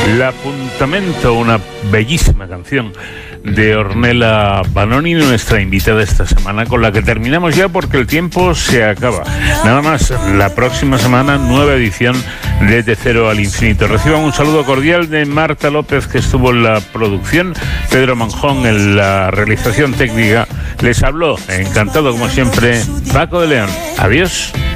L'Appuntamento, una bellísima canción de Ornella Vanoni, nuestra invitada esta semana, con la que terminamos ya porque el tiempo se acaba. Nada más, la próxima semana, nueva edición de De Cero al Infinito. Reciban un saludo cordial de Marta López, que estuvo en la producción, Pedro Manjón en la realización técnica. Les habló, encantado como siempre, Paco de León. Adiós.